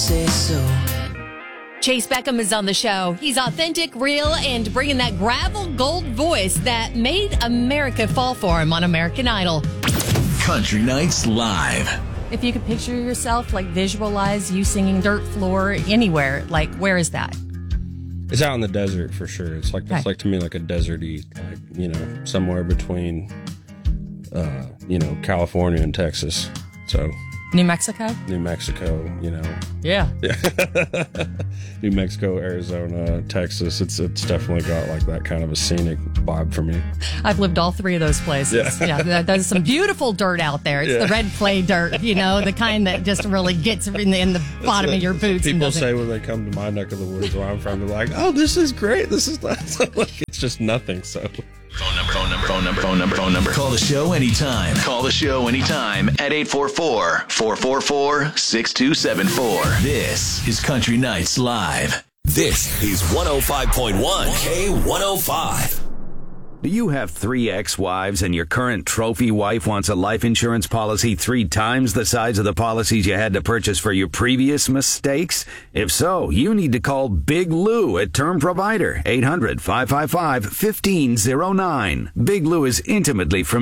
say so. Chase Beckham is on the show. He's authentic, real, and bringing that gravel gold voice that made America fall for him on American Idol. Country Nights Live. If you could picture yourself, like visualize you singing Dirt Floor anywhere, like where is that? It's out in the desert for sure. It's like It's like to me like a deserty, like, somewhere between California and Texas. So New Mexico? New Mexico, Yeah. New Mexico, Arizona, Texas. It's definitely got like that kind of a scenic vibe for me. I've lived all three of those places. Yeah, there's some beautiful dirt out there. It's the red clay dirt, the kind that just really gets in the bottom of your boots. People say when they come to my neck of the woods where I'm from, they're like, "Oh, this is great. This is not like it's just nothing." So. Phone number. Call the show anytime. At 844-444-6274. This is Country Nights Live. This is 105.1 K105. Do you have 3 ex-wives and your current trophy wife wants a life insurance policy 3 times the size of the policies you had to purchase for your previous mistakes? If so, you need to call Big Lou at Term Provider, 800-555-1509. Big Lou is intimately familiar